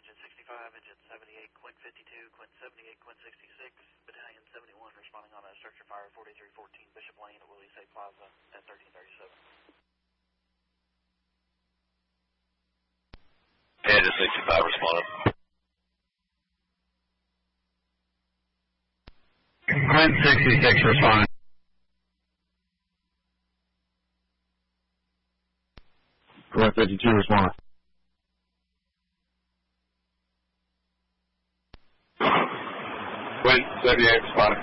engine 65, engine 78, Quint 52, Quint 78, Quint 66, Battalion 71 responding on a structure fire 4314 Bishop Lane at Willie Say Plaza at 1337. Engine 65 responding. Quint 66 responding. Quint 52 responding. Quint 78 responding.